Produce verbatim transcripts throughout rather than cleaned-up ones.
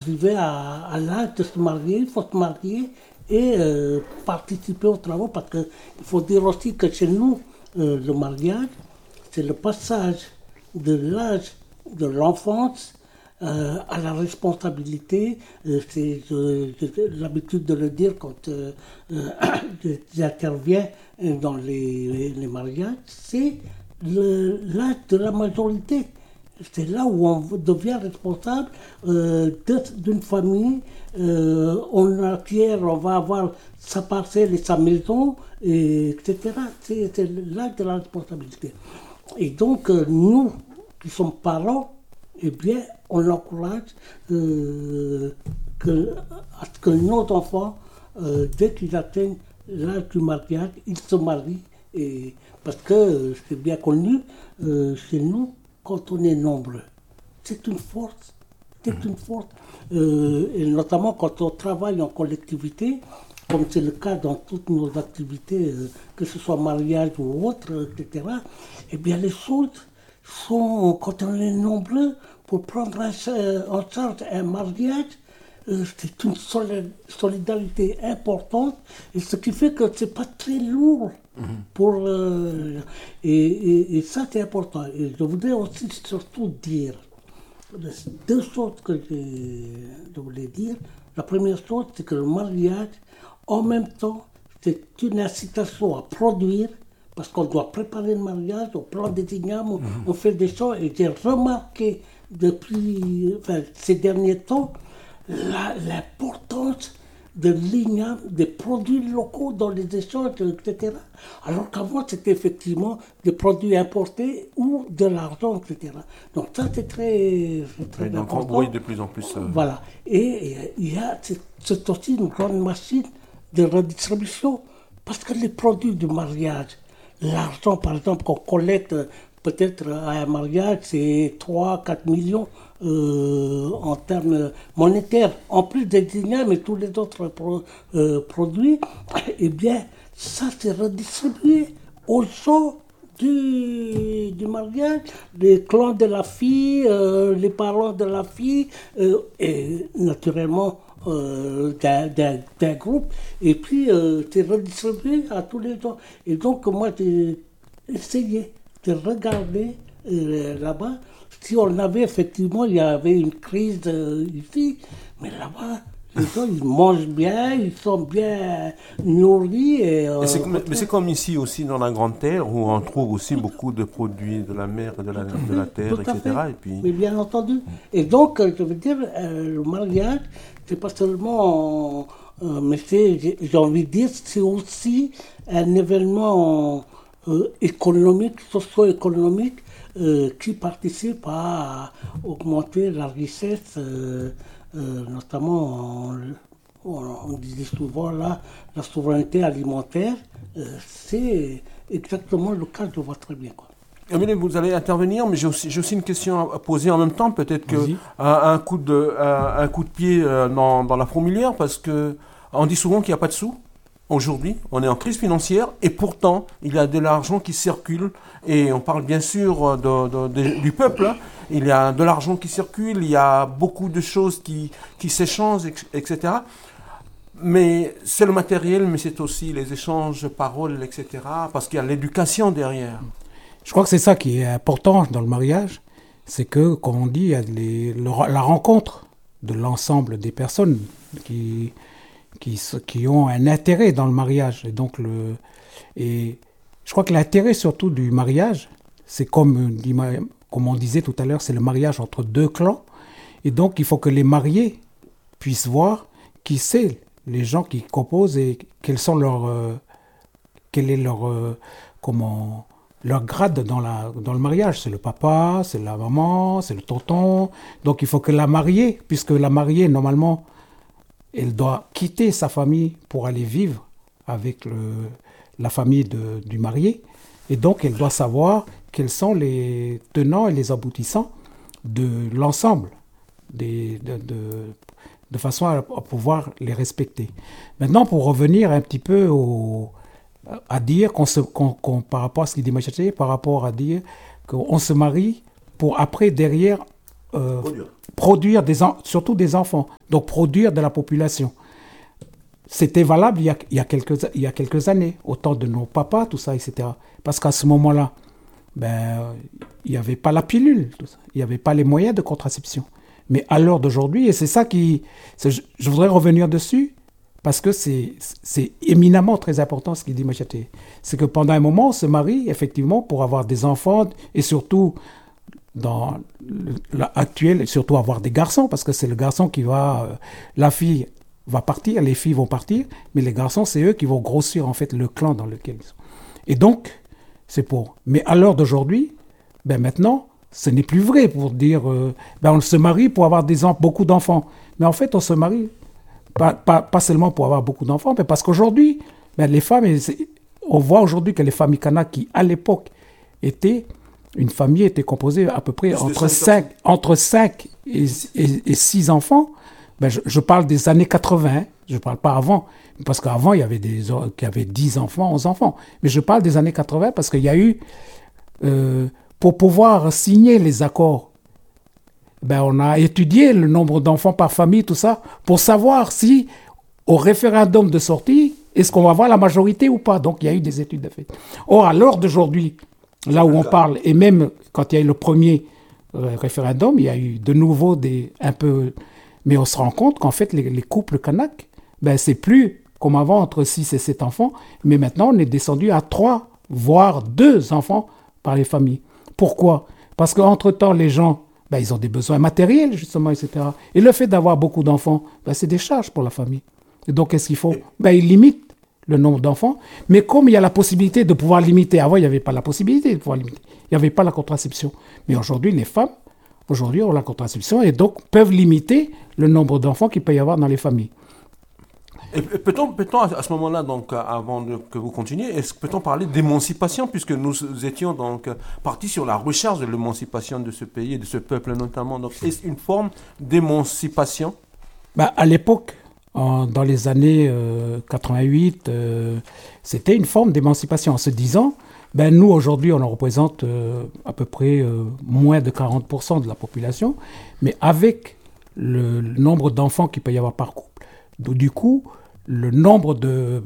arrivez à, à l'âge de se marier, il faut se marier et euh, participer aux travaux, parce qu'il faut dire aussi que chez nous, euh, le mariage, c'est le passage de l'âge de l'enfance euh, à la responsabilité. Euh, c'est euh, j'ai l'habitude de le dire quand euh, euh, j'interviens dans les, les mariages, c'est le, l'âge de la majorité. C'est là où on devient responsable euh, d'une famille. Euh, on acquiert, on va avoir sa parcelle et sa maison, et, etc. C'est, c'est l'âge de la responsabilité. Et donc, euh, nous, qui sommes parents, eh bien, on encourage euh, que, à ce que nos enfants, euh, dès qu'ils atteignent l'âge du mariage, ils se marient. Et, parce que euh, c'est bien connu, euh, chez nous, quand on est nombreux, c'est une force, c'est une force. Euh, et notamment quand on travaille en collectivité, comme c'est le cas dans toutes nos activités, euh, que ce soit mariage ou autre, et cetera, eh bien les choses sont, quand on est nombreux, pour prendre un, en charge un mariage, euh, c'est une solidarité importante, et ce qui fait que c'est pas très lourd. Pour, euh, et, et, et ça, c'est important. Et je voudrais aussi surtout dire deux choses que je voulais dire. La première chose, c'est que le mariage, en même temps, c'est une incitation à produire, parce qu'on doit préparer le mariage, on prend des ignames, on, on fait des choses. Et j'ai remarqué depuis enfin, ces derniers temps la, l'importance de l'igname, des produits locaux dans les échanges, et cetera. Alors qu'avant, c'était effectivement des produits importés ou de l'argent, et cetera. Donc ça, c'est très, c'est très oui, donc important. on brouille de plus en plus. Euh... Voilà. Et il y a, c'est, c'est aussi une grande machine de redistribution, parce que les produits du mariage, l'argent, par exemple, qu'on collecte peut-être à un mariage, c'est trois à quatre millions euh, en termes monétaires, en plus des ignames et tous les autres pro, euh, produits. Eh bien, ça, c'est redistribué aux gens du, du mariage, les clans de la fille, euh, les parents de la fille, euh, et naturellement euh, d'un, d'un, d'un groupe. Et puis, euh, c'est redistribué à tous les gens. Et donc, moi, j'ai essayé de regarder euh, là-bas si on avait effectivement, il y avait une crise euh, ici, mais là-bas, les gens, ils mangent bien, ils sont bien nourris. Et, euh, et c'est, mais c'est comme ici aussi dans la Grande Terre, où on trouve aussi beaucoup de produits de la mer, de la, de la terre, et cetera. Et puis... Mais bien entendu. Et donc, je veux dire, euh, le mariage, c'est pas seulement... Euh, mais c'est, j'ai, j'ai envie de dire, c'est aussi un événement euh, économique, socio-économique, euh, qui participe à augmenter la richesse, euh, euh, notamment, on, on disait souvent là, la souveraineté alimentaire, euh, c'est exactement le cas, je vois très bien, quoi. Amélie, vous allez intervenir, mais j'ai aussi, j'ai aussi une question à poser en même temps, peut-être que un, un coup de, un, un coup de pied dans, dans la fourmilière, parce que on dit souvent qu'il n'y a pas de sous. Aujourd'hui, on est en crise financière et pourtant, il y a de l'argent qui circule et on parle bien sûr de, de, de, du peuple. Hein. Il y a de l'argent qui circule, il y a beaucoup de choses qui, qui s'échangent, et cetera. Mais c'est le matériel, mais c'est aussi les échanges de paroles, et cetera. Parce qu'il y a l'éducation derrière. Je crois que c'est ça qui est important dans le mariage. C'est que, comme on dit, il y a les, le, la rencontre de l'ensemble des personnes qui... Qui, qui ont un intérêt dans le mariage. Et donc, le, et je crois que l'intérêt surtout du mariage, c'est comme, comme on disait tout à l'heure, c'est le mariage entre deux clans. Et donc, il faut que les mariés puissent voir qui c'est les gens qui composent et quels sont leurs, euh, quel est leur, euh, comment, leur grade dans, la, dans le mariage. C'est le papa, c'est la maman, c'est le tonton. Donc, il faut que la mariée, puisque la mariée, normalement, elle doit quitter sa famille pour aller vivre avec le, la famille de, du marié. Et donc, elle doit savoir quels sont les tenants et les aboutissants de l'ensemble, des, de, de, de façon à, à pouvoir les respecter. Maintenant, pour revenir un petit peu au, à dire, qu'on se, qu'on, qu'on, par rapport à ce qu'il dit Machaché, par rapport à dire qu'on se marie pour après, derrière, euh, produire. produire des en, surtout des enfants, donc produire de la population. C'était valable il y a, il y a, quelques, il y a quelques années, au temps de nos papas, tout ça, et cetera. Parce qu'à ce moment-là, ben, il n'y avait pas la pilule, tout ça. Il n'y avait pas les moyens de contraception. Mais à l'heure d'aujourd'hui, et c'est ça qui... C'est, je, je voudrais revenir dessus, parce que c'est, c'est éminemment très important ce qu'il dit Machaté. C'est que pendant un moment, on se marie, effectivement, pour avoir des enfants, et surtout, dans l'actuel, surtout avoir des garçons, parce que c'est le garçon qui va... Euh, la fille va partir, les filles vont partir, mais les garçons, c'est eux qui vont grossir, en fait, le clan dans lequel ils sont. Et donc, c'est pour... Mais à l'heure d'aujourd'hui, ben maintenant, ce n'est plus vrai pour dire... Euh, ben on se marie pour avoir des en- beaucoup d'enfants. Mais en fait, on se marie... Pas, pas, pas seulement pour avoir beaucoup d'enfants, mais parce qu'aujourd'hui, ben les femmes, on voit aujourd'hui que les familles Kanak qui, à l'époque, étaient, une famille était composée à peu près entre cinq, entre cinq et, et, et six enfants. Ben je, je parle des années quatre-vingts, hein, je ne parle pas avant, parce qu'avant, il y avait des qui avaient dix enfants, onze enfants. Mais je parle des années quatre-vingts parce qu'il y a eu, euh, pour pouvoir signer les accords, ben, on a étudié le nombre d'enfants par famille, tout ça, pour savoir si, au référendum de sortie, est-ce qu'on va avoir la majorité ou pas. Donc, il y a eu des études de fait. Or, à l'heure d'aujourd'hui, là où on parle, et même quand il y a eu le premier euh, référendum, il y a eu de nouveau des, un peu... Mais on se rend compte qu'en fait, les, les couples Kanak, ben, c'est plus comme avant, entre six et sept enfants, mais maintenant, on est descendu à trois, voire deux enfants par les familles. Pourquoi ? Parce qu'entre-temps, les gens... Ben, ils ont des besoins matériels, justement, et cetera. Et le fait d'avoir beaucoup d'enfants, ben, c'est des charges pour la famille. Et donc, qu'est-ce qu'il faut ? Ben, ils limitent le nombre d'enfants. Mais comme il y a la possibilité de pouvoir limiter, avant, il n'y avait pas la possibilité de pouvoir limiter. Il n'y avait pas la contraception. Mais aujourd'hui, les femmes, aujourd'hui, ont la contraception et donc peuvent limiter le nombre d'enfants qu'il peut y avoir dans les familles. Et peut-on, peut-on à ce moment-là, donc, avant de, que vous continuiez, est-ce que peut-on parler d'émancipation, puisque nous étions donc partis sur la recherche de l'émancipation de ce pays et de ce peuple notamment. Donc, est-ce une forme d'émancipation ? Ben, à l'époque, en, dans les années euh, quatre-vingt-huit, euh, c'était une forme d'émancipation en se disant, ben, nous aujourd'hui, on en représente euh, à peu près euh, moins de quarante pour cent de la population, mais avec le, le nombre d'enfants qu'il peut y avoir par couple, du coup, le nombre de,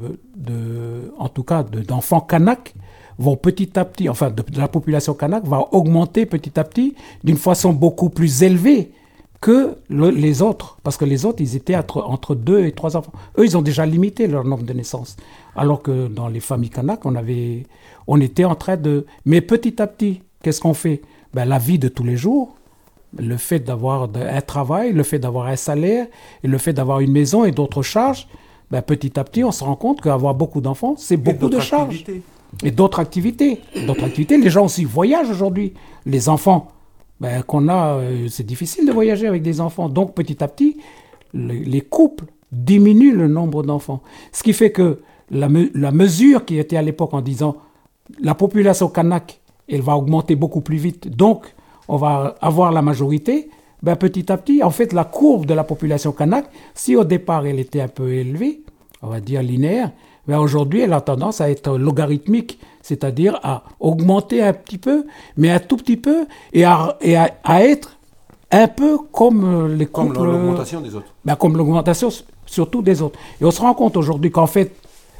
de en tout cas, de, d'enfants Kanak vont petit à petit, enfin, de, de la population Kanak va augmenter petit à petit d'une façon beaucoup plus élevée que le, les autres. Parce que les autres, ils étaient entre, entre deux et trois enfants. Eux, ils ont déjà limité leur nombre de naissances. Alors que dans les familles Kanak, on avait, on était en train de... Mais petit à petit, qu'est-ce qu'on fait ? Ben, la vie de tous les jours, le fait d'avoir un travail, le fait d'avoir un salaire, et le fait d'avoir une maison et d'autres charges, ben petit à petit, on se rend compte qu'avoir beaucoup d'enfants, c'est beaucoup de charges. Activités. Et d'autres activités. D'autres activités. Les gens aussi voyagent aujourd'hui. Les enfants, ben, qu'on a, euh, c'est difficile de voyager avec des enfants. Donc, petit à petit, le, les couples diminuent le nombre d'enfants. Ce qui fait que la, me, la mesure qui était à l'époque en disant la population Kanak, elle va augmenter beaucoup plus vite. Donc, on va avoir la majorité, ben petit à petit, en fait, la courbe de la population Kanak, si au départ elle était un peu élevée, on va dire linéaire, ben aujourd'hui elle a tendance à être logarithmique, c'est-à-dire à augmenter un petit peu, mais un tout petit peu, et à, et à, à être un peu comme les couples... Comme l'augmentation des autres. Ben comme l'augmentation surtout des autres. Et on se rend compte aujourd'hui qu'en fait,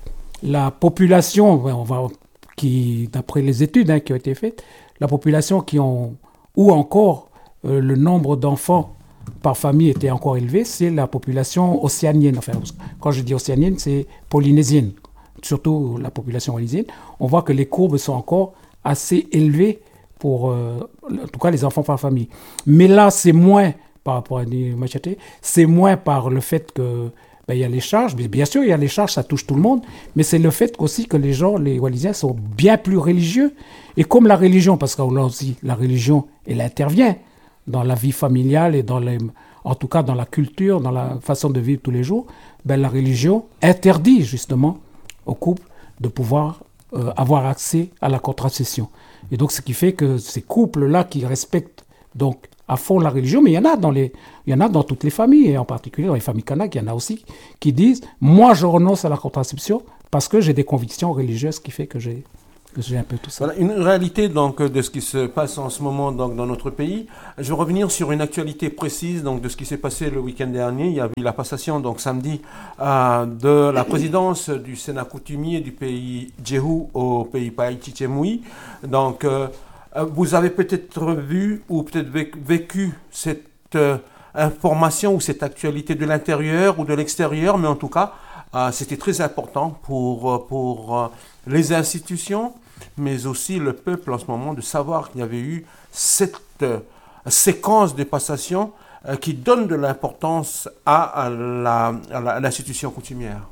la population, ben on va, qui, d'après les études hein, qui ont été faites, la population qui ont... ou encore euh, le nombre d'enfants par famille était encore élevé, c'est la population océanienne. Enfin, quand je dis océanienne, c'est polynésienne, surtout la population polynésienne. On voit que les courbes sont encore assez élevées pour, euh, en tout cas, les enfants par famille. Mais là, c'est moins, par rapport à Machaté, c'est moins par le fait que ben, il y a les charges. Mais bien sûr, il y a les charges, ça touche tout le monde, mais c'est le fait aussi que les gens, les Wallisiens, sont bien plus religieux. Et comme la religion, parce qu'on a aussi la religion, elle intervient dans la vie familiale et dans les, en tout cas dans la culture, dans la façon de vivre tous les jours, ben la religion interdit justement au couple de pouvoir euh, avoir accès à la contraception. Et donc ce qui fait que ces couples-là qui respectent donc à fond la religion, mais il y en a dans les, il y en a dans toutes les familles, et en particulier dans les familles Kanak, il y en a aussi qui disent « moi je renonce à la contraception parce que j'ai des convictions religieuses qui fait que j'ai... » j'ai un peu tout ça. Voilà, une réalité donc de ce qui se passe en ce moment donc dans notre pays. Je vais revenir sur une actualité précise donc de ce qui s'est passé le week-end dernier. Il y a eu la passation donc samedi euh, de la présidence du Sénat coutumier du pays Djehou au pays Païti-Tchemoui. Donc euh, vous avez peut-être vu ou peut-être vécu cette euh, information ou cette actualité de l'intérieur ou de l'extérieur, mais en tout cas euh, c'était très important pour pour euh, les institutions, mais aussi le peuple en ce moment, de savoir qu'il y avait eu cette euh, séquence de passation euh, qui donne de l'importance à, à, la, à, la, à l'institution coutumière.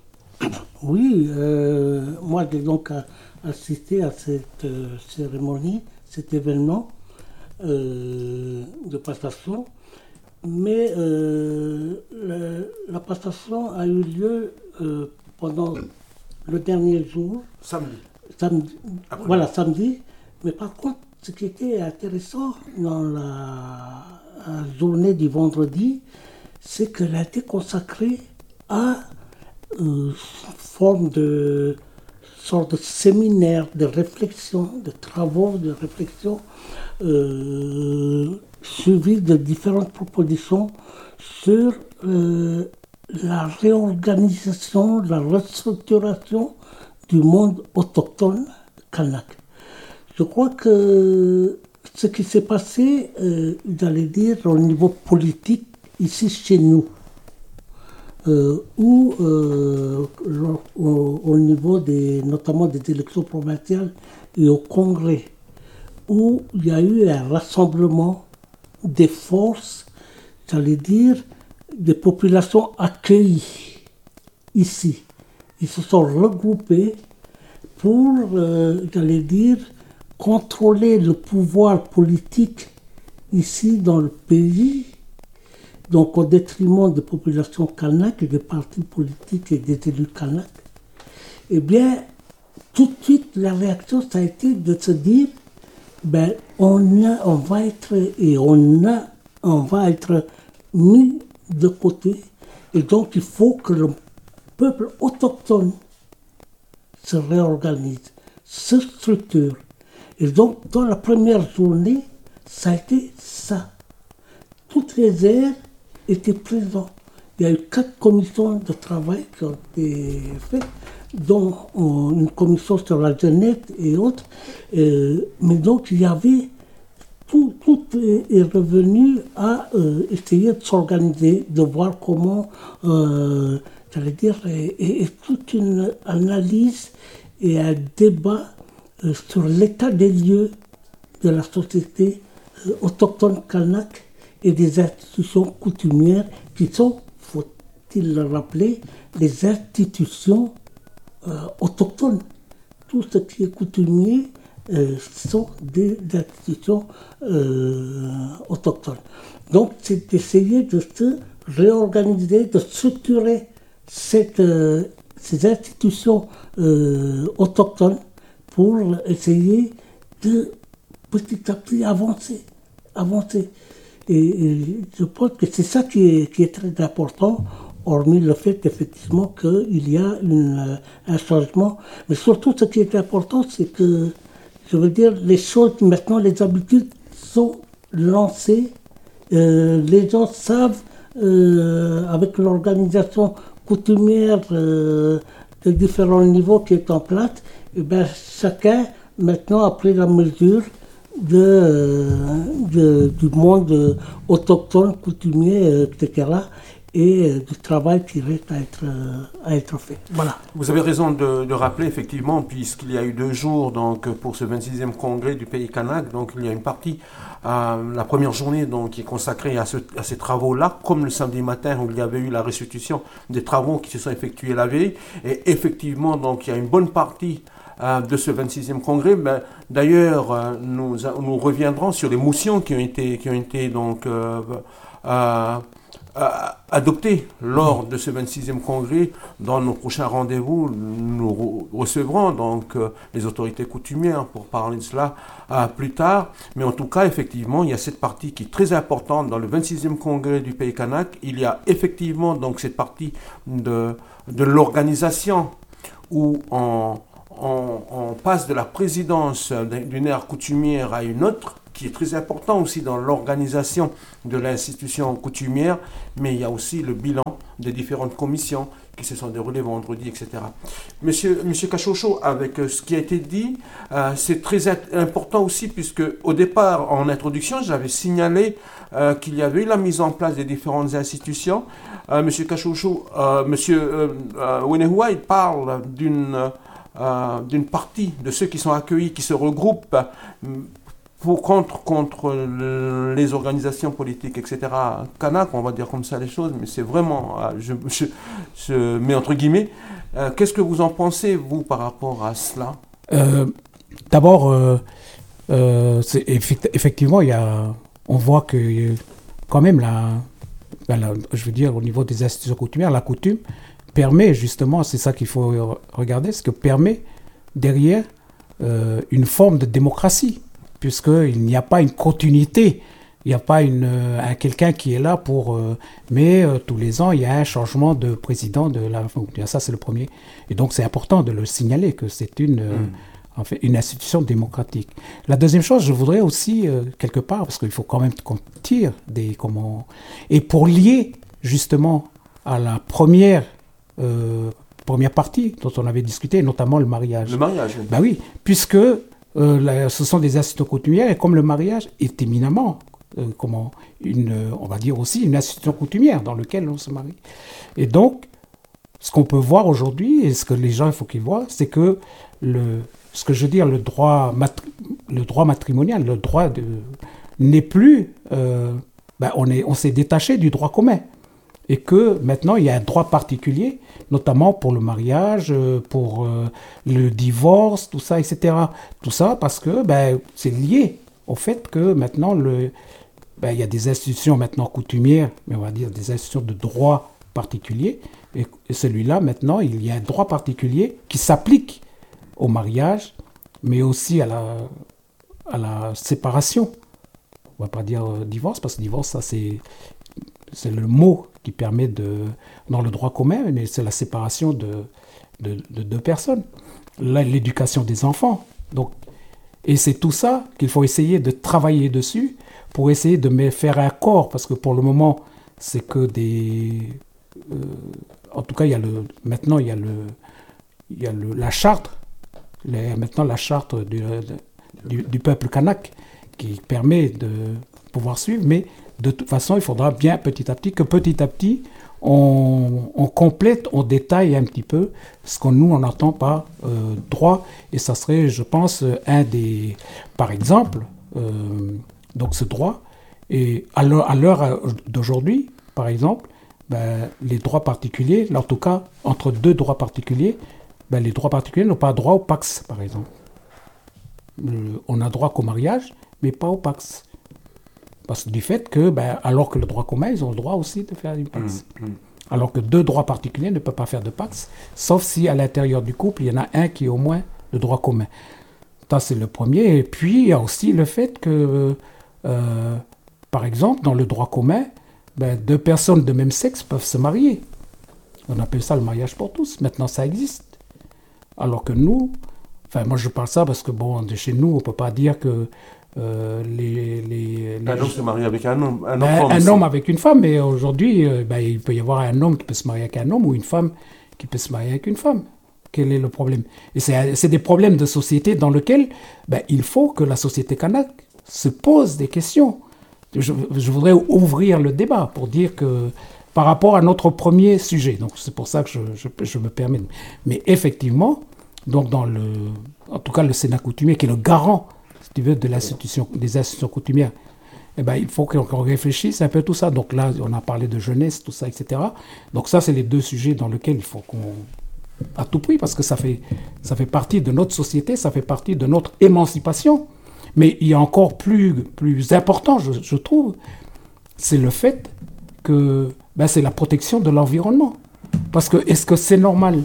Oui, euh, moi j'ai donc assisté à cette euh, cérémonie, cet événement euh, de passation, mais euh, le, la passation a eu lieu euh, pendant le dernier jour. Samedi. Samedi, voilà, samedi. Mais par contre, ce qui était intéressant dans la, la journée du vendredi, c'est qu'elle a été consacrée à une forme de sorte de séminaire, de réflexion, de travaux de réflexion, euh, suivis de différentes propositions sur euh, la réorganisation, la restructuration du monde autochtone kanak. Je crois que ce qui s'est passé, euh, j'allais dire, au niveau politique, ici chez nous, euh, ou euh, au, au niveau des, notamment des élections provinciales et au Congrès, où il y a eu un rassemblement des forces, j'allais dire, des populations accueillies ici. Ils se sont regroupés pour, euh, j'allais dire, contrôler le pouvoir politique ici dans le pays, donc au détriment des populations kanak, des partis politiques et des élus kanak. Eh bien, tout de suite, la réaction, ça a été de se dire, ben, on, a, on va être, et on, a, on va être mis de côté, et donc il faut que le peuple autochtone se réorganise, se structure. Et donc, dans la première journée, ça a été ça. Toutes les aires étaient présentes. Il y a eu quatre commissions de travail qui ont été faites, dont une commission sur la jeunesse et autres. Euh, mais donc, il y avait tout, tout est revenu à euh, essayer de s'organiser, de voir comment, euh, j'allais dire, et, et, et toute une analyse et un débat euh, sur l'état des lieux de la société euh, autochtone kanak et des institutions coutumières qui sont, faut-il le rappeler, les institutions euh, autochtones. Tout ce qui est coutumier euh, sont des institutions euh, autochtones. Donc c'est d'essayer de se réorganiser, de structurer cette, euh, ces institutions euh, autochtones pour essayer de petit à petit avancer, avancer. Et, et je pense que c'est ça qui est, qui est très important, hormis le fait effectivement qu'il y a une, un changement. Mais surtout ce qui est important, c'est que, je veux dire, les choses maintenant, les habitudes sont lancées, euh, les gens savent, euh, avec l'organisation coutumière euh, de différents niveaux qui est en place, et bien chacun maintenant a pris la mesure de, de, du monde autochtone, coutumier, et cetera, et du travail qui reste à être, à être fait. Voilà. Vous avez raison de, de rappeler, effectivement, puisqu'il y a eu deux jours donc, pour ce vingt-sixième congrès du pays kanak, donc il y a une partie, euh, la première journée donc, qui est consacrée à, ce, à ces travaux-là, comme le samedi matin où il y avait eu la restitution des travaux qui se sont effectués la veille, et effectivement, donc, il y a une bonne partie euh, de ce vingt-sixième congrès. Ben, d'ailleurs, euh, nous, nous reviendrons sur les motions qui ont été, qui ont été donc, euh, euh, adopté lors de ce vingt-sixième congrès. Dans nos prochains rendez-vous, nous recevrons donc euh, les autorités coutumières pour parler de cela euh, plus tard. Mais en tout cas, effectivement, il y a cette partie qui est très importante dans le vingt-sixième congrès du pays kanak. Il y a effectivement donc cette partie de, de l'organisation où on, on, on passe de la présidence d'une ère coutumière à une autre, qui est très important aussi dans l'organisation de l'institution coutumière, mais il y a aussi le bilan des différentes commissions qui se sont déroulées vendredi, et cetera. Monsieur, Monsieur Cachocho, avec ce qui a été dit, euh, c'est très important aussi, puisque au départ, en introduction, j'avais signalé euh, qu'il y avait eu la mise en place des différentes institutions. Euh, Monsieur Cachocho, euh, Monsieur euh, euh, Wenehua, il parle d'une euh, d'une partie de ceux qui sont accueillis, qui se regroupent pour, contre, contre les organisations politiques, et cetera. Kanak, on va dire comme ça les choses, mais c'est vraiment, je, je, je mets entre guillemets. Euh, qu'est-ce que vous en pensez, vous, par rapport à cela? euh, D'abord, euh, euh, c'est effect- effectivement, il y a, on voit que quand même, la, ben la, je veux dire, au niveau des institutions coutumières, la coutume permet justement, c'est ça qu'il faut regarder, ce que permet derrière euh, une forme de démocratie, puisqu'il n'y a pas une continuité, il n'y a pas une, un, quelqu'un qui est là pour... Euh, mais euh, tous les ans, il y a un changement de président de la... Ça, c'est le premier. Et donc, c'est important de le signaler, que c'est une, euh, mmh. en fait, une institution démocratique. La deuxième chose, je voudrais aussi, euh, quelque part, parce qu'il faut quand même qu'on tire des... Comment, et pour lier, justement, à la première... Euh, première partie dont on avait discuté, notamment le mariage. Le mariage, oui. Ben oui, puisque... Euh, là, ce sont des institutions coutumières et comme le mariage est éminemment, euh, comment, une, on va dire aussi une institution coutumière dans laquelle on se marie. Et donc, ce qu'on peut voir aujourd'hui et ce que les gens il faut qu'ils voient, c'est que le, ce que je veux dire, le droit, matri- le droit matrimonial, le droit de, n'est plus, euh, ben on est, on s'est détaché du droit commun. Et que maintenant, il y a un droit particulier, notamment pour le mariage, pour euh, le divorce, tout ça, et cetera. Tout ça parce que ben, c'est lié au fait que maintenant, le, ben, il y a des institutions maintenant coutumières, mais on va dire des institutions de droit particulier. Et, et celui-là, maintenant, il y a un droit particulier qui s'applique au mariage, mais aussi à la, à la séparation. On ne va pas dire euh, divorce, parce que divorce, ça, c'est, c'est le mot qui permet de, dans le droit commun, mais c'est la séparation de, de, de deux personnes. Là, l'éducation des enfants. Donc, et c'est tout ça qu'il faut essayer de travailler dessus pour essayer de faire un corps, parce que pour le moment, c'est que des... Euh, en tout cas, il y a le, maintenant, il y a, le, il y a le, la charte, les, maintenant la charte du, du, du peuple kanak qui permet de pouvoir suivre, mais de toute façon, il faudra bien petit à petit, que petit à petit, on, on complète, on détaille un petit peu ce qu'on nous, on entend par euh, droit. Et ça serait, je pense, un des... Par exemple, euh, donc ce droit, et à l'heure, à l'heure d'aujourd'hui, par exemple, ben, les droits particuliers, en tout cas, entre deux droits particuliers, ben, les droits particuliers n'ont pas droit au Pacs, par exemple. Euh, on a droit qu'au mariage, mais pas au Pacs. Parce que du fait que, ben, alors que le droit commun, ils ont le droit aussi de faire une Pacs. Mmh, mmh. Alors que deux droits particuliers ne peuvent pas faire de Pacs, sauf si à l'intérieur du couple, il y en a un qui est au moins le droit commun. Ça, c'est le premier. Et puis, il y a aussi le fait que, euh, par exemple, dans le droit commun, ben, deux personnes de même sexe peuvent se marier. On appelle ça le mariage pour tous. Maintenant, ça existe. Alors que nous, enfin, moi je parle ça parce que, bon, de chez nous, on ne peut pas dire que Euh, les, les, les... Un homme se marie avec un homme. Un, ben, un homme avec une femme, mais aujourd'hui, euh, ben, il peut y avoir un homme qui peut se marier avec un homme ou une femme qui peut se marier avec une femme. Quel est le problème? Et c'est, c'est des problèmes de société dans lesquels ben, il faut que la société kanak se pose des questions. Je, je voudrais ouvrir le débat pour dire que par rapport à notre premier sujet, donc c'est pour ça que je, je, je me permets. De... Mais effectivement, donc dans le, en tout cas le Sénat coutumier qui est le garant tu veux, de l'institution, des institutions coutumières, eh ben, il faut qu'on, qu'on réfléchisse un peu tout ça. Donc là, on a parlé de jeunesse, tout ça, et cetera. Donc ça, c'est les deux sujets dans lesquels il faut qu'on... à tout prix, parce que ça fait, ça fait partie de notre société, ça fait partie de notre émancipation. Mais il y a encore plus, plus important, je, je trouve, c'est le fait que ben, c'est la protection de l'environnement. Parce que est-ce que c'est normal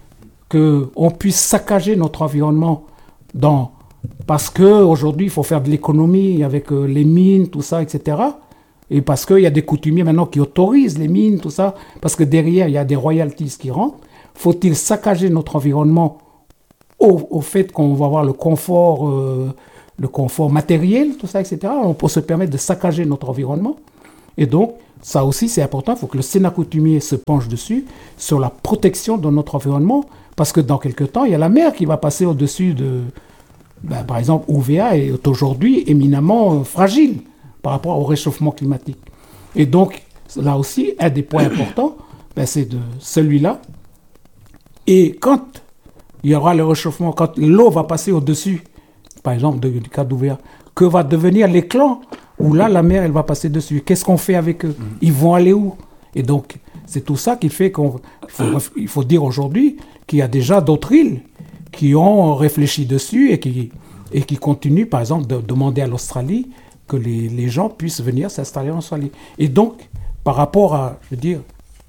qu'on puisse saccager notre environnement dans... Parce qu'aujourd'hui, il faut faire de l'économie avec euh, les mines, tout ça, et cetera. Et parce qu'il y a des coutumiers maintenant qui autorisent les mines, tout ça. Parce que derrière, il y a des royalties qui rentrent. Faut-il saccager notre environnement au, au fait qu'on va avoir le confort, euh, le confort matériel, tout ça, et cetera, on peut se permettre de saccager notre environnement. Et donc, ça aussi, c'est important. Il faut que le Sénat coutumier se penche dessus, sur la protection de notre environnement, parce que dans quelques temps, il y a la mer qui va passer au-dessus de... Ben, par exemple, O V A est aujourd'hui éminemment euh, fragile par rapport au réchauffement climatique. Et donc, là aussi, un des points importants, ben, c'est de celui-là. Et quand il y aura le réchauffement, quand l'eau va passer au-dessus, par exemple, de, du cas d'O V A, que va devenir les clans, où là, la mer, elle va passer dessus. Qu'est-ce qu'on fait avec eux? Ils vont aller où? Et donc, c'est tout ça qui fait qu'il faut, il faut dire aujourd'hui qu'il y a déjà d'autres îles qui ont réfléchi dessus et qui, et qui continuent, par exemple, de demander à l'Australie que les, les gens puissent venir s'installer en Australie. Et donc, par rapport à, je veux dire,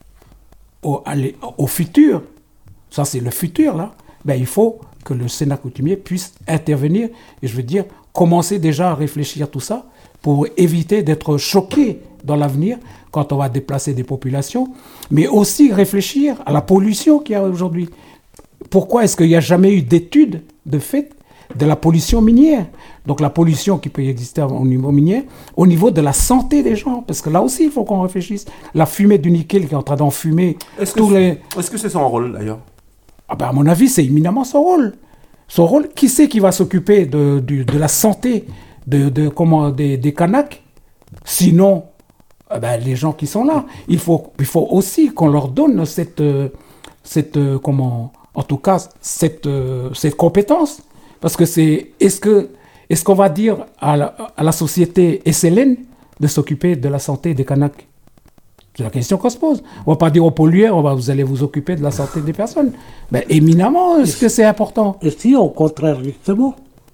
au, à les, au futur, ça c'est le futur, là, ben, il faut que le Sénat coutumier puisse intervenir et, je veux dire, commencer déjà à réfléchir à tout ça pour éviter d'être choqué dans l'avenir quand on va déplacer des populations, mais aussi réfléchir à la pollution qu'il y a aujourd'hui. Pourquoi est-ce qu'il n'y a jamais eu d'études de fait de la pollution minière? Donc la pollution qui peut exister au niveau minier, au niveau de la santé des gens, parce que là aussi il faut qu'on réfléchisse. La fumée du nickel qui est en train d'enfumer Est-ce que tous c'est, les... est-ce que c'est son rôle d'ailleurs? Ah ben, à mon avis, c'est éminemment son rôle. Son rôle, qui c'est qui va s'occuper de, de, de la santé de, de, comment, des, des Kanaks? Sinon, eh ben, les gens qui sont là. Il faut, il faut aussi qu'on leur donne cette, cette comment, en tout cas, cette, cette compétence. Parce que c'est, est-ce que, est-ce qu'on va dire à la, à la société S L N de s'occuper de la santé des Kanaks? C'est la question qu'on se pose. On ne va pas dire aux pollueurs, on va, vous allez vous occuper de la santé des personnes. Mais éminemment, est-ce que c'est important? Et si, au contraire, justement,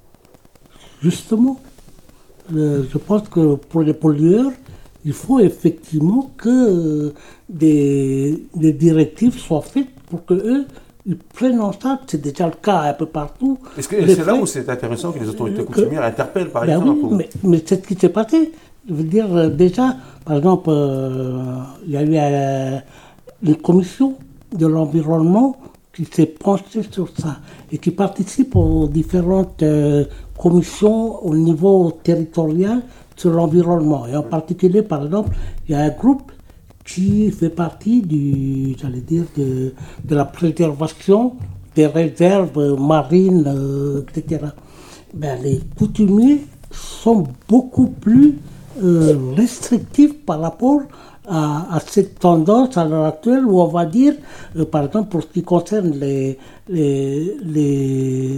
justement, euh, je pense que pour les pollueurs, il faut effectivement que euh, des, des directives soient faites pour que eux ils prennent en charge, c'est déjà le cas un peu partout. Est-ce que c'est là où c'est intéressant que les autorités coutumières interpellent, par ben exemple? Oui, ou... mais, mais c'est ce qui s'est passé. Je veux dire, euh, déjà, par exemple, euh, il y a eu euh, une commission de l'environnement qui s'est penchée sur ça et qui participe aux différentes euh, commissions au niveau territorial sur l'environnement. Et en particulier, par exemple, il y a un groupe qui fait partie du, j'allais dire, de, de la préservation des réserves marines, euh, et cetera. Ben, les coutumiers sont beaucoup plus euh, restrictifs par rapport à, à cette tendance à l'heure actuelle où on va dire, euh, par exemple, pour ce qui concerne les, les, les,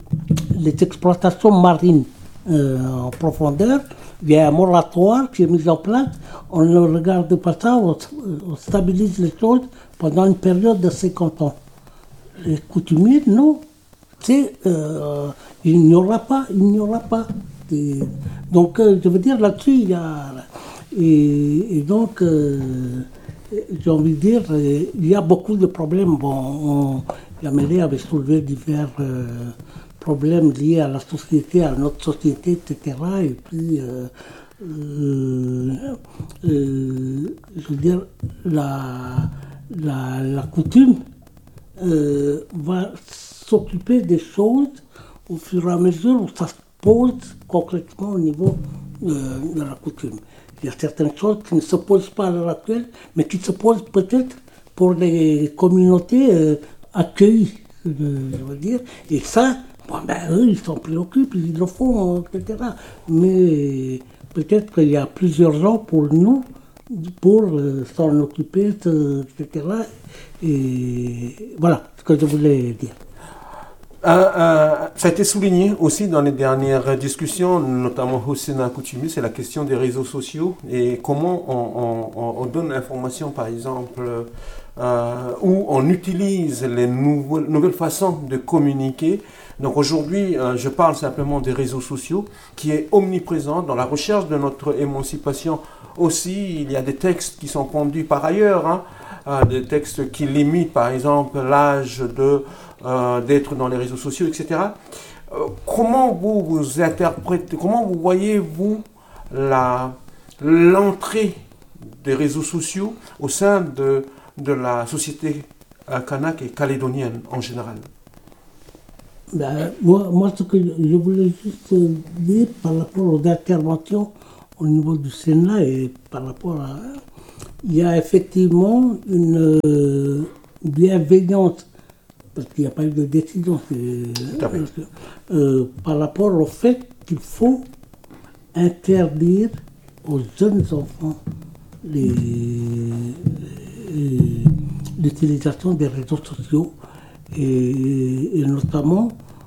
les exploitations marines euh, en profondeur, il y a un moratoire qui est mis en place, on ne regarde pas ça, on, on stabilise les choses pendant une période de cinquante ans. Les coutumiers, non. C'est, euh, il n'y aura pas, il n'y aura pas. Et donc, euh, je veux dire, là-dessus, il y a... Et, et donc, euh, j'ai envie de dire, il y a beaucoup de problèmes. Bon, on, Yamele avait soulevé divers euh, problèmes liés à la société, à notre société, et cetera. Et puis, euh, euh, euh, je veux dire, la, la, la coutume euh, va s'occuper des choses au fur et à mesure où ça se pose concrètement au niveau euh, de la coutume. Il y a certaines choses qui ne se posent pas à l'heure actuelle, mais qui se posent peut-être pour les communautés euh, accueillies, euh, je veux dire. Et ça, bon, ben, eux, ils s'en préoccupent, ils le font, et cetera. Mais peut-être qu'il y a plusieurs gens pour nous, pour euh, s'en occuper, et cetera. Et voilà ce que je voulais dire. Euh, euh, ça a été souligné aussi dans les dernières discussions, notamment au Sénat coutumier, c'est la question des réseaux sociaux et comment on, on, on donne l'information, par exemple, euh, où on utilise les nouvelles, nouvelles façons de communiquer. Donc aujourd'hui, euh, je parle simplement des réseaux sociaux qui est omniprésent dans la recherche de notre émancipation. Aussi, il y a des textes qui sont pendus par ailleurs, hein, euh, des textes qui limitent, par exemple, l'âge de Euh, d'être dans les réseaux sociaux, et cetera. Euh, comment vous vous interprétez, comment vous voyez-vous la, l'entrée des réseaux sociaux au sein de, de la société euh, kanak et calédonienne en général? Ben, moi, moi, ce que je voulais juste dire par rapport aux interventions au niveau du Sénat et par rapport à... Il y a effectivement une euh, bienveillance, parce qu'il n'y a pas eu de décision, euh, euh, par rapport au fait qu'il faut interdire aux jeunes enfants les, les, l'utilisation des réseaux sociaux et, et notamment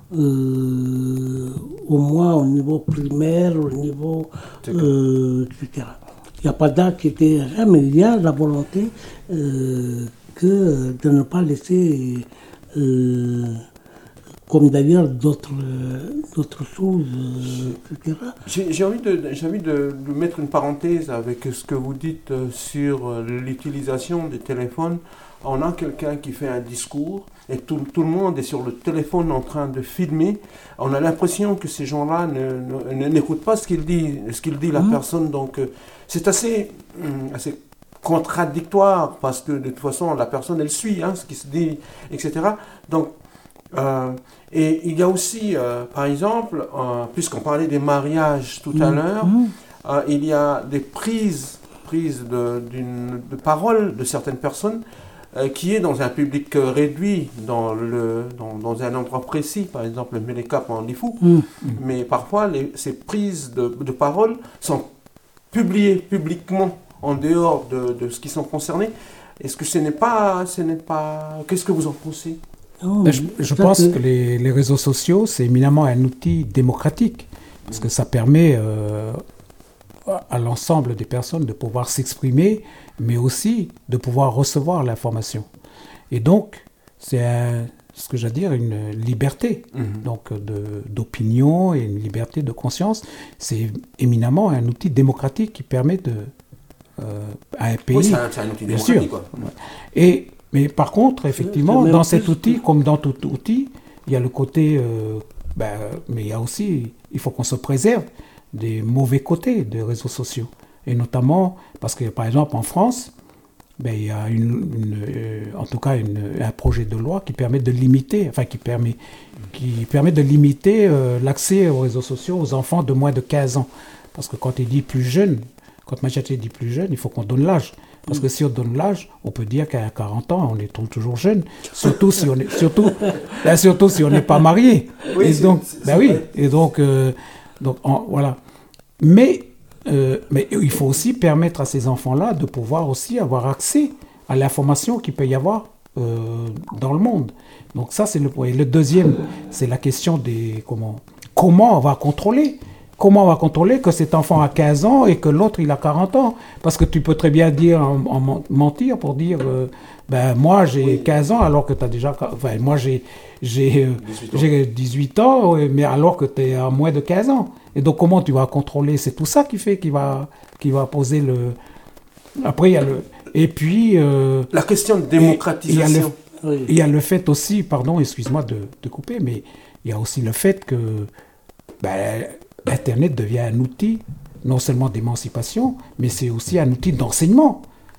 euh, au moins au niveau primaire, au niveau euh, et cetera. Il n'y a pas d'âge qui était rien, mais il y a la volonté euh, que de ne pas laisser, euh, comme d'ailleurs d'autres, d'autres choses, euh, et cetera. J'ai, j'ai envie, de, j'ai envie de, de mettre une parenthèse avec ce que vous dites sur l'utilisation des téléphones. On a quelqu'un qui fait un discours et tout, tout le monde est sur le téléphone en train de filmer. On a l'impression que ces gens-là ne, ne, n'écoutent pas ce qu'il dit, ce qu'il dit la mmh. personne. Donc c'est assez, assez contradictoire parce que de toute façon la personne elle suit hein, ce qui se dit, et cetera. Donc euh, et il y a aussi, euh, par exemple, euh, puisqu'on parlait des mariages tout à mmh. l'heure, mmh. Euh, il y a des prises, prises de, d'une, de parole de certaines personnes qui est dans un public réduit, dans, le, dans, dans un endroit précis, par exemple le Meleka en Lifou, mmh. mais parfois les, ces prises de, de parole sont publiées publiquement en dehors de, de ce qui sont concernés. Est-ce que ce n'est pas... Ce n'est pas... Qu'est-ce que vous en pensez? oh, Je, je pense que, que les, les réseaux sociaux, c'est éminemment un outil démocratique, parce que ça permet euh, à l'ensemble des personnes de pouvoir s'exprimer, mais aussi de pouvoir recevoir l'information. Et donc, c'est un, ce que j'allais dire une liberté mmh. donc de, d'opinion et une liberté de conscience. C'est éminemment un outil démocratique qui permet de, euh, à un pays... Oui, c'est un, c'est un outil bien démocratique. Sûr. Quoi. Et, mais par contre, effectivement, dans cet outil, comme dans tout outil, il y a le côté... Euh, ben, mais il y a aussi... Il faut qu'on se préserve des mauvais côtés des réseaux sociaux. Et notamment, parce que par exemple en France, ben, il y a une, une, euh, en tout cas une, un projet de loi qui permet de limiter, enfin qui permet, qui permet de limiter euh, l'accès aux réseaux sociaux aux enfants de moins de quinze ans. Parce que quand il dit plus jeune, quand Machaté dit plus jeune, il faut qu'on donne l'âge. Parce que si on donne l'âge, on peut dire qu'à quarante ans, on est toujours jeune. Surtout si on est, surtout, ben, surtout si on n'est pas marié. Oui, et c'est, donc, c'est, ben c'est oui, vrai. et donc, euh, donc en, voilà. Mais Euh, mais il faut aussi permettre à ces enfants-là de pouvoir aussi avoir accès à l'information qu'il peut y avoir euh, dans le monde. Donc ça, c'est le point. Et le deuxième, c'est la question des... Comment, comment on va contrôler Comment on va contrôler que cet enfant a quinze ans et que l'autre, il a quarante ans? Parce que tu peux très bien dire, en, en mentir pour dire, euh, ben moi, j'ai oui. quinze ans alors que tu as déjà... Enfin, moi, j'ai, j'ai, euh, j'ai dix-huit ans, mais alors que tu es à moins de quinze ans. Et donc, comment tu vas contrôler? C'est tout ça qui fait qu'il va, qu'il va poser le... Après, il y a le... Et puis... Euh, la question de démocratisation. Il y, oui. il y a le fait aussi, pardon, excuse-moi de, de couper, mais il y a aussi le fait que ben, Internet devient un outil, non seulement d'émancipation, mais c'est aussi un outil d'enseignement.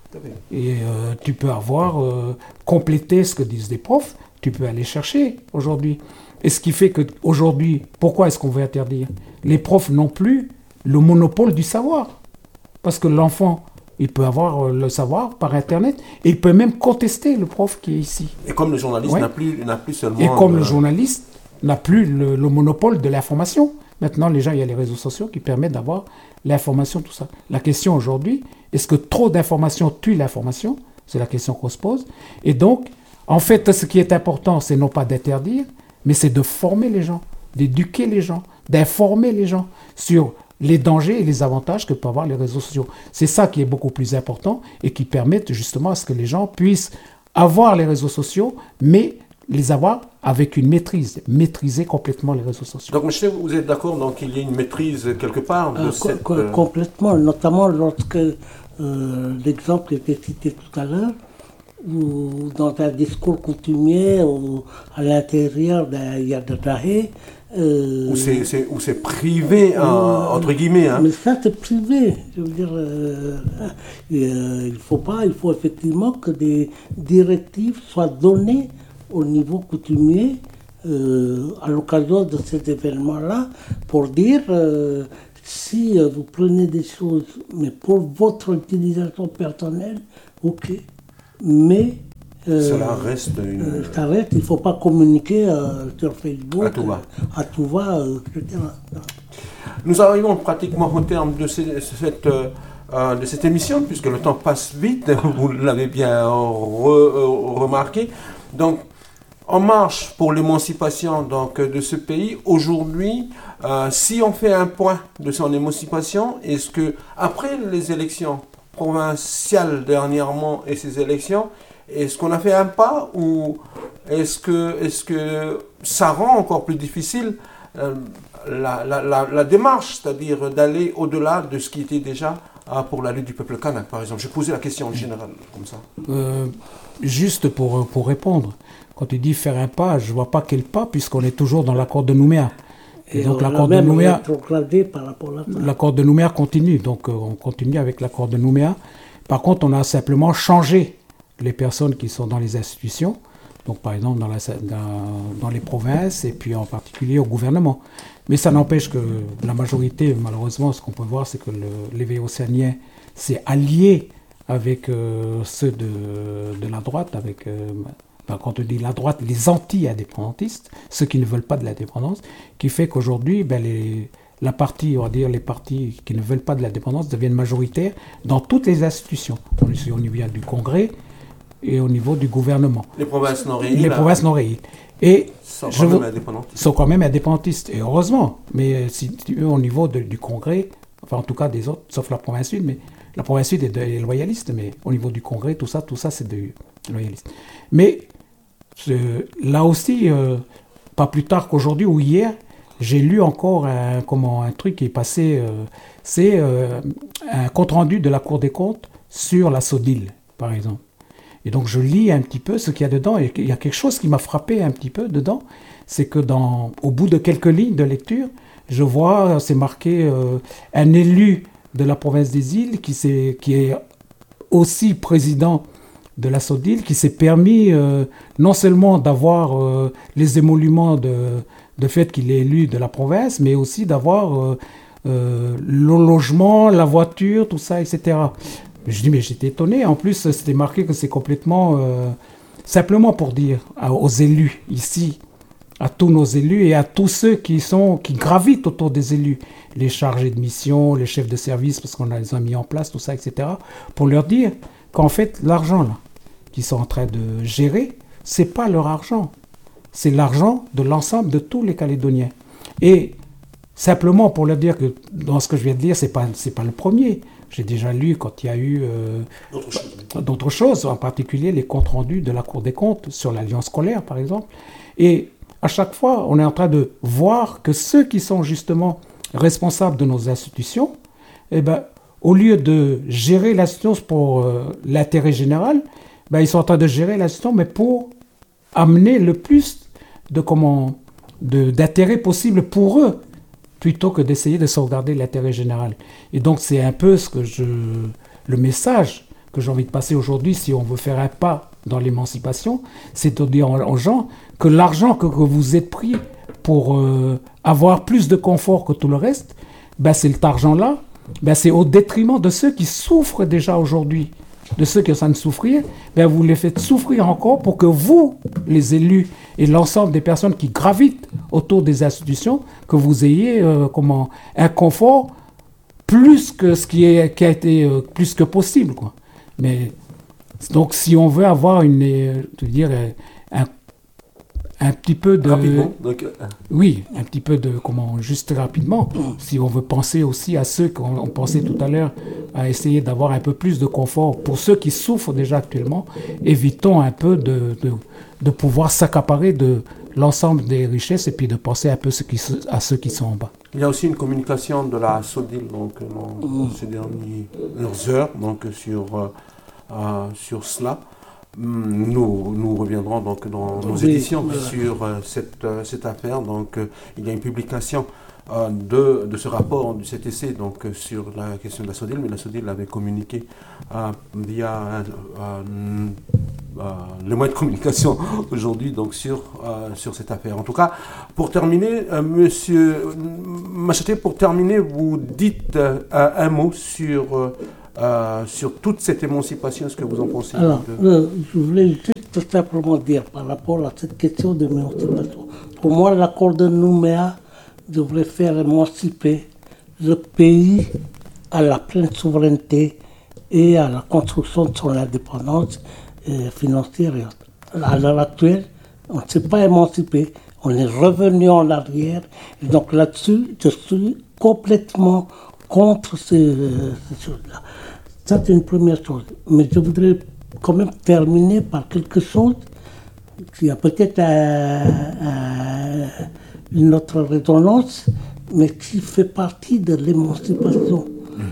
Et euh, tu peux avoir euh, complété ce que disent des profs, tu peux aller chercher aujourd'hui. Et ce qui fait qu'aujourd'hui, pourquoi est-ce qu'on veut interdire? Les profs n'ont plus le monopole du savoir. Parce que l'enfant, il peut avoir le savoir par Internet et il peut même contester le prof qui est ici. Et comme le journaliste ouais. n'a, plus, n'a plus seulement... Et comme le, le journaliste n'a plus le, le monopole de l'information. Maintenant, les gens, il y a les réseaux sociaux qui permettent d'avoir l'information, tout ça. La question aujourd'hui, est-ce que trop d'informations tue l'information? C'est la question qu'on se pose. Et donc, en fait, ce qui est important, c'est non pas d'interdire, mais c'est de former les gens, d'éduquer les gens, d'informer les gens sur les dangers et les avantages que peuvent avoir les réseaux sociaux. C'est ça qui est beaucoup plus important et qui permet justement à ce que les gens puissent avoir les réseaux sociaux, mais les avoir avec une maîtrise, maîtriser complètement les réseaux sociaux. Donc, monsieur, vous êtes d'accord donc qu'il y ait une maîtrise quelque part de euh, cette... co- co- Complètement, notamment lorsque euh, l'exemple était cité tout à l'heure, ou dans un discours coutumier, ou à l'intérieur d'un Yadadahe. Euh, où, c'est, c'est, où c'est privé, euh, entre guillemets. Hein. Mais ça, c'est privé. Je veux dire, euh, et, euh, il faut pas, il faut effectivement que des directives soient données au niveau coutumier euh, à l'occasion de cet événement-là pour dire euh, si euh, vous prenez des choses, mais pour votre utilisation personnelle, ok, mais euh, cela reste une... euh, ça reste, il ne faut pas communiquer euh, sur Facebook, à tout va, à tout va euh, et cetera. Nous arrivons pratiquement au terme de, ces, cette, euh, de cette émission, puisque le temps passe vite, vous l'avez bien re, remarqué. Donc, en marche pour l'émancipation donc, de ce pays, aujourd'hui, euh, si on fait un point de son émancipation, est-ce que après les élections provinciales dernièrement et ces élections, est-ce qu'on a fait un pas ou est-ce que, est-ce que ça rend encore plus difficile euh, la, la, la, la démarche, c'est-à-dire d'aller au-delà de ce qui était déjà euh, pour la lutte du peuple kanak, par exemple? J'ai posé la question en général, comme ça. Euh, juste pour, pour répondre, quand tu dis faire un pas, je ne vois pas quel pas, puisqu'on est toujours dans l'accord de Nouméa. Et, Et donc on l'accord a de même Nouméa, rétrogradé par rapport à ça. l'accord de Nouméa continue, donc euh, on continue avec l'accord de Nouméa. Par contre, on a simplement changé les personnes qui sont dans les institutions, donc par exemple dans, la, dans, dans les provinces et puis en particulier au gouvernement. Mais ça n'empêche que la majorité, malheureusement, ce qu'on peut voir, c'est que le, l'éveil océanien s'est allié avec euh, ceux de, de la droite, avec, euh, ben, quand on dit la droite, les anti-indépendantistes, ceux qui ne veulent pas de l'indépendance, qui fait qu'aujourd'hui, ben, les, la partie, on va dire les partis qui ne veulent pas de l'indépendance deviennent majoritaires dans toutes les institutions. On est au niveau du Congrès et au niveau du gouvernement. Les provinces non réunies. Les là, provinces non réunies. Et sont je quand même vous, indépendantistes. sont quand même indépendantistes, et heureusement. Mais si tu veux, au niveau de, du Congrès, enfin en tout cas des autres, sauf la province sud, mais la province sud est, de, est loyaliste, mais au niveau du Congrès, tout ça, tout ça, c'est de loyaliste. Mais euh, là aussi, euh, pas plus tard qu'aujourd'hui ou hier, j'ai lu encore un, comment, un truc qui est passé, euh, c'est euh, un compte-rendu de la Cour des comptes sur la SODIL, par exemple. Et donc je lis un petit peu ce qu'il y a dedans, et il y a quelque chose qui m'a frappé un petit peu dedans, c'est que dans, au bout de quelques lignes de lecture, je vois, c'est marqué euh, un élu de la province des îles qui, s'est, qui est aussi président de la SODIL, qui s'est permis euh, non seulement d'avoir euh, les émoluments de, de fait qu'il est élu de la province, mais aussi d'avoir euh, euh, le logement, la voiture, tout ça, et cetera. Je dis, mais j'étais étonné. En plus, c'était marqué que c'est complètement... Euh, simplement pour dire à, aux élus ici, à tous nos élus et à tous ceux qui, sont, qui gravitent autour des élus, les chargés de mission, les chefs de service, parce qu'on a les a mis en place, tout ça, et cetera, pour leur dire qu'en fait, l'argent là, qu'ils sont en train de gérer, c'est pas leur argent. C'est l'argent de l'ensemble de tous les Calédoniens. Et simplement pour leur dire que dans ce que je viens de dire, c'est pas, c'est pas le premier. J'ai déjà lu quand il y a eu euh, D'autres choses. d'autres choses, en particulier les comptes rendus de la Cour des comptes sur l'Alliance scolaire, par exemple. Et à chaque fois, on est en train de voir que ceux qui sont justement responsables de nos institutions, eh ben, au lieu de gérer l'institution pour euh, l'intérêt général, ben, ils sont en train de gérer l'institution, mais pour amener le plus de, comment, de, d'intérêt possible pour eux, plutôt que d'essayer de sauvegarder l'intérêt général. Et donc c'est un peu ce que je, le message que j'ai envie de passer aujourd'hui, si on veut faire un pas dans l'émancipation, c'est de dire aux gens que l'argent que, que vous êtes pris pour euh, avoir plus de confort que tout le reste, ben c'est cet argent-là, ben c'est au détriment de ceux qui souffrent déjà aujourd'hui, de ceux qui sont en train de souffrir, ben vous les faites souffrir encore pour que vous, les élus et l'ensemble des personnes qui gravitent autour des institutions, que vous ayez euh, comment, un confort plus que ce qui, est, qui a été euh, plus que possible, quoi. Mais donc si on veut avoir une, euh, je veux dire, un, un petit peu de... Rapidement. Donc, euh, Oui, un petit peu de, comment, juste rapidement, si on veut penser aussi à ceux qu'on on pensait tout à l'heure, à essayer d'avoir un peu plus de confort pour ceux qui souffrent déjà actuellement, évitons un peu de, de, de pouvoir s'accaparer de l'ensemble des richesses et puis de penser un peu ceux qui, à ceux qui sont en bas. il y a aussi une communication de la SODIL donc, dans ces dernières heures donc, sur, euh, euh, sur cela. Nous, nous reviendrons donc dans nos Oui, éditions voilà. sur euh, cette, euh, cette affaire. Donc, euh, il y a une publication euh, de, de ce rapport, de cet essai donc, sur la question de la SODIL, mais la SODIL avait communiqué euh, via un, un, euh, les moyens de communication aujourd'hui donc sur, euh, sur cette affaire. En tout cas, pour terminer, euh, Monsieur Machaté, pour terminer, vous dites euh, un mot sur, euh, sur toute cette émancipation, ce que vous en pensez. Alors, de... euh, je voulais juste simplement dire par rapport à cette question d'émancipation. Pour moi, l'accord de Nouméa devrait faire émanciper le pays à la pleine souveraineté et à la construction de son indépendance euh, financière. À l'heure actuelle, on ne s'est pas émancipé, on est revenu en arrière. Et donc là-dessus, je suis complètement contre ces, ces choses-là. Ça, c'est une première chose. Mais je voudrais quand même terminer par quelque chose qui a peut-être un, un, une autre résonance, mais qui fait partie de l'émancipation.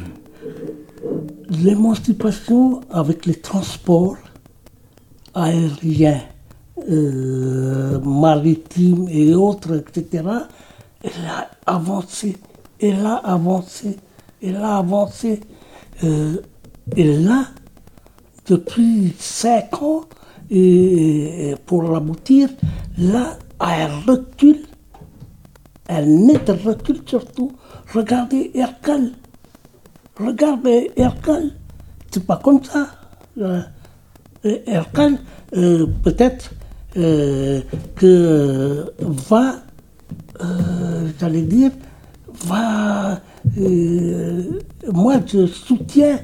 L'émancipation avec les transports aériens, euh, maritimes et autres, et cetera, elle a avancé, elle a avancé, elle a avancé. Euh, et là, depuis cinq ans, et pour l'aboutir, là, un recul, un net recul surtout. Regardez Hercule. Regardez Hercule. C'est pas comme ça. Euh, Hercule, euh, peut-être euh, que va, euh, j'allais dire, va. Euh, moi, je soutiens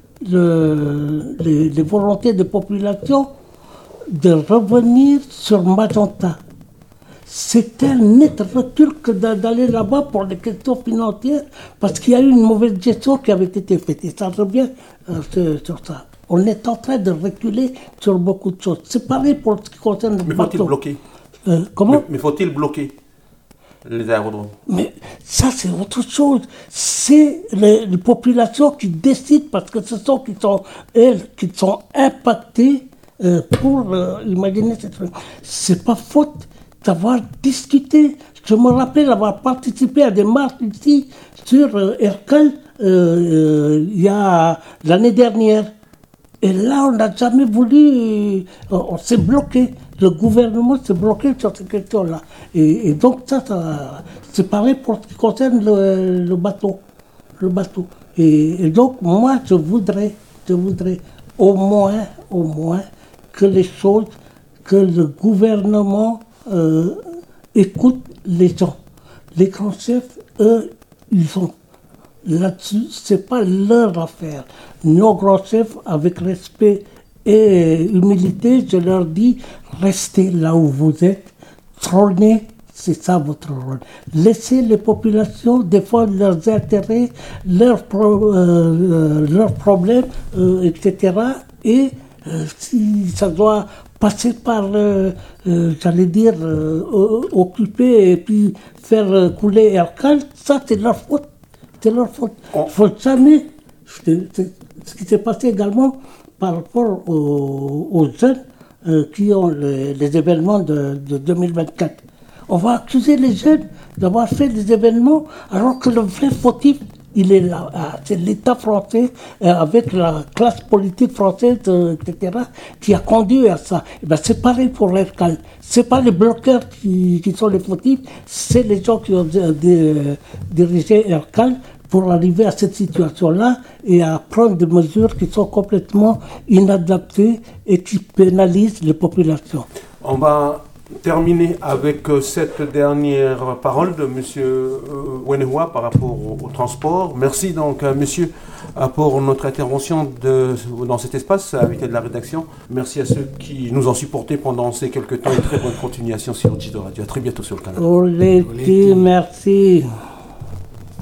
le, les, les volontés de population de revenir sur Magenta. C'est un net recul que d'aller là-bas pour les questions financières, parce qu'il y a eu une mauvaise gestion qui avait été faite. Et ça revient euh, sur ça. On est en train de reculer sur beaucoup de choses. C'est pareil pour ce qui concerne le Mais faut-il bloquer euh, Comment Mais, mais faut-il bloquer les aérodromes? Mais ça, c'est autre chose. C'est les, les populations qui décident, parce que ce sont, qui sont elles, qui sont impactées euh, pour euh, imaginer cette chose. C'est pas faute d'avoir discuté. Je me rappelle avoir participé à des marches ici sur euh, Hercule euh, euh, il y a l'année dernière. Et là, on n'a jamais voulu, euh, on s'est bloqué. Le gouvernement s'est bloqué sur ces questions-là. Et, et donc ça, ça c'est pareil pour ce qui concerne le, le bateau. Le bateau. Et, et donc moi, je voudrais, je voudrais au moins, au moins, que les choses, que le gouvernement euh, écoute les gens. Les grands chefs, eux, ils sont là-dessus, c'est pas leur affaire. Nos grands chefs, avec respect et humilité, je leur dis, restez là où vous êtes, trônez, c'est ça votre rôle. Laissez les populations défendre leurs intérêts, leurs, pro, euh, leurs problèmes, euh, et cetera. Et euh, si ça doit passer par, euh, euh, j'allais dire, euh, occuper et puis faire euh, couler Hercule, ça c'est leur faute. C'est leur faute. Il ne faut jamais. C'est, c'est, ce qui s'est passé également par rapport aux, aux jeunes euh, qui ont les, les événements de, de deux mille vingt-quatre. On va accuser les jeunes d'avoir fait des événements alors que le vrai fautif, il est là. C'est l'État français euh, avec la classe politique française, euh, et cetera, qui a conduit à ça. Et ben, c'est pareil pour Hercule. C'est pas les bloqueurs qui, qui sont les fautifs, c'est les gens qui ont euh, dirigé Hercule pour arriver à cette situation-là et à prendre des mesures qui sont complètement inadaptées et qui pénalisent les populations. On va terminer avec cette dernière parole de M. Wenehua par rapport au, au transport. Merci donc, monsieur, pour notre intervention de, dans cet espace, invité de la rédaction. Merci à ceux qui nous ont supportés pendant ces quelques temps et très bonne continuation sur Jido Radio. À très bientôt sur le canal. Oleti, merci.